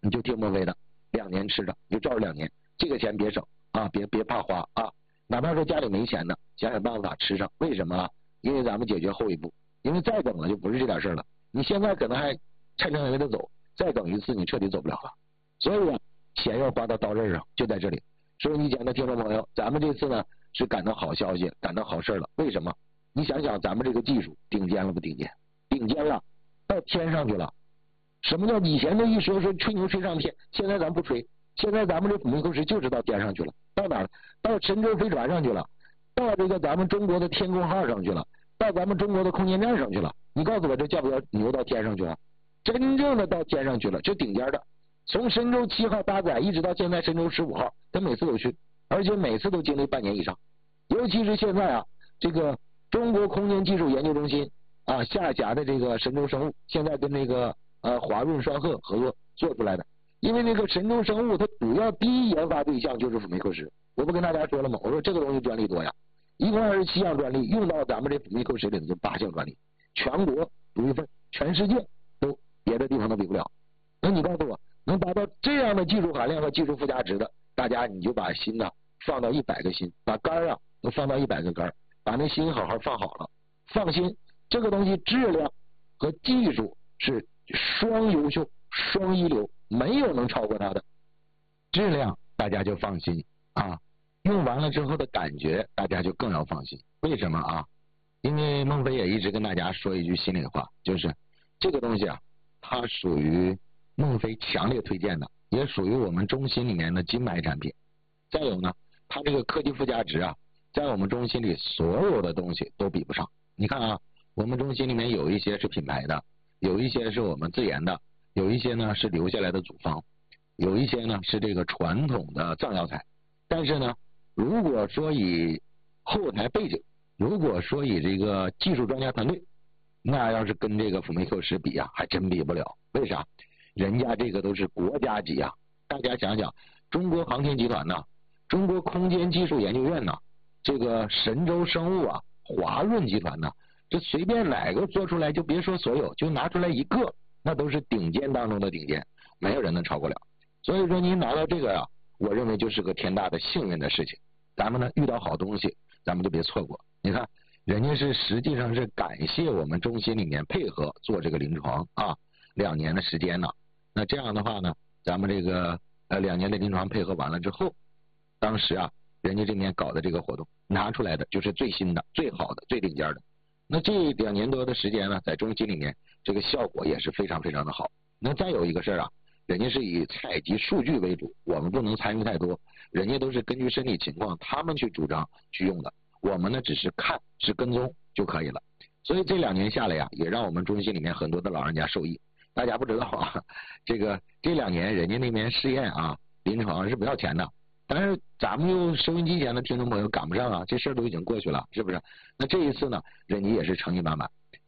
你就听孟非的，2年吃着，你就照着2年，这个钱别省啊，别怕花啊，哪怕说家里没钱呢，想想办法吃上。为什么啊？因为咱们解决后一步，因为再等了就不是这点事了。你现在可能还颤颤巍巍的走，再等一次你彻底走不了了。所以啊，钱要花到刀刃上，就在这里。收音机前的听众朋友，咱们这次呢是赶到好消息，赶到好事了。为什么？你想想咱们这个技术顶尖了不顶尖？顶尖了，到天上去了。什么叫以前的一说吹牛吹上天，现在咱不吹，现在咱们这普密克石就是到天上去了。到哪儿？到神舟飞船上去了，到这个咱们中国的天宫号上去了，到咱们中国的空间站上去了。你告诉我这叫不叫牛到天上去了？真正的到天上去了，这顶尖的。从神舟7号搭载一直到现在神舟15号，他每次都去，而且每次都经历半年以上。尤其是现在啊，这个中国空间技术研究中心啊下辖的这个神舟生物，现在跟那个华润双鹤合作做出来的。因为那个神舟生物它主要第一研发对象就是普密克石，我不跟大家说了吗？我说这个东西专利多呀，一共27项专利，用到咱们这普密克石里的就8项专利，全国独一份，全世界都别的地方都比不了。那你告诉我，能达到这样的技术含量和技术附加值的，大家你就把心放到100个心，把肝都放到100个肝，把那心好好放好了。放心，这个东西质量和技术是双优秀、双一流，没有能超过它的。质量大家就放心啊，用完了之后的感觉大家就更要放心。为什么啊？因为孟非也一直跟大家说一句心里话，就是这个东西啊，它属于孟非强烈推荐的，也属于我们中心里面的金牌产品。再有呢，它这个科技附加值啊，在我们中心里所有的东西都比不上。你看啊，我们中心里面有一些是品牌的，有一些是我们自研的，有一些呢是留下来的组方，有一些呢是这个传统的藏药材。但是呢，如果说以后台背景，如果说以这个技术专家团队，那要是跟这个普密克石比啊，还真比不了。为啥？人家这个都是国家级啊！大家想想，中国航天集团呐，中国空间技术研究院呐，这个神舟生物啊，华润集团呐，这随便哪个做出来，就别说所有，就拿出来一个，那都是顶尖当中的顶尖，没有人能超过了。所以说您拿到这个啊，我认为就是个天大的幸运的事情。咱们呢遇到好东西，咱们就别错过。你看，人家是实际上是感谢我们中心里面配合做这个临床啊，2年的时间呢。那这样的话呢，咱们这个2年的临床配合完了之后，当时啊，人家这边搞的这个活动拿出来的就是最新的、最好的、最顶尖的。那这2年多的时间呢，在中心里面这个效果也是非常非常的好。那再有一个事啊，人家是以采集数据为主，我们不能参与太多，人家都是根据身体情况他们去主张去用的，我们呢只是看是跟踪就可以了。所以这2年下来呀，也让我们中心里面很多的老人家受益。大家不知道啊，这2年人家那边试验啊，临床是不要钱的，但是咱们又收音机前的听众朋友赶不上啊，这事儿都已经过去了，是不是？那这一次呢，人家也是诚意满满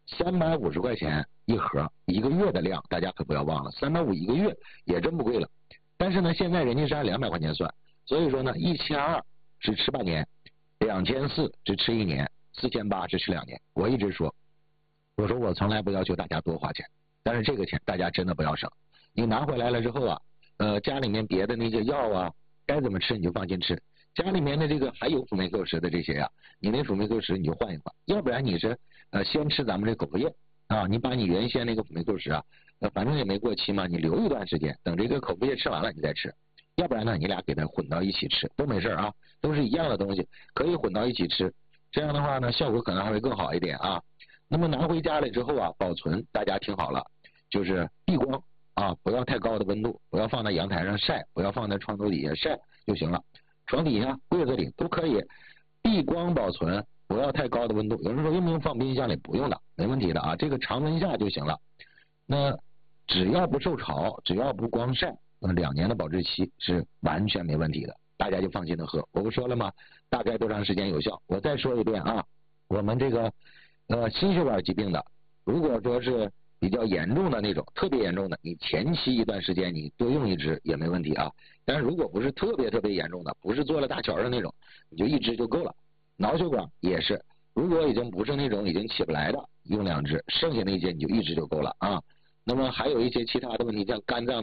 ，350块钱一盒，1个月的量，大家可不要忘了，350一个月也真不贵了。但是呢，现在人家是按200块钱算，所以说呢，1200是吃半年，2400是吃1年，4800是吃2年。我一直说，我说我从来不要求大家多花钱。但是这个钱大家真的不要省，你拿回来了之后啊，家里面别的那些药啊，该怎么吃你就放心吃。家里面的这个还有辅酶克石的这些呀，你那辅酶克石你就换一换，要不然你是先吃咱们这口服液啊，你把你原先那个辅酶克石啊，反正也没过期嘛，你留一段时间，等这个口服液吃完了你再吃。要不然呢，你俩给它混到一起吃都没事啊，都是一样的东西，可以混到一起吃。这样的话呢，效果可能还会更好一点啊。那么拿回家来之后啊，保存大家听好了。就是避光啊，不要太高的温度，不要放在阳台上晒，不要放在床头底下晒就行了。床底下、柜子里都可以避光保存，不要太高的温度。有人说用不用放冰箱里？不用的，没问题的啊，这个常温下就行了。那只要不受潮，只要不光晒，那2年的保质期是完全没问题的，大家就放心的喝。我不说了吗？大概多长时间有效？我再说一遍啊，我们这个心血管疾病的，如果说是比较严重的那种，特别严重的，你前期一段时间你多用1支也没问题啊。但是如果不是特别特别严重的，不是做了大桥的那种，你就1支就够了。脑血管也是，如果已经不是那种已经起不来的，用2支，剩下那些你就1支就够了啊。那么还有一些其他的问题，像肝脏